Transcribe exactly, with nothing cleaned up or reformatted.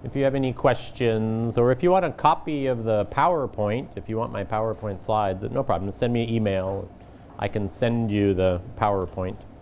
if you have any questions, or if you want a copy of the PowerPoint, if you want my PowerPoint slides, no problem. Send me an email. I can send you the PowerPoint.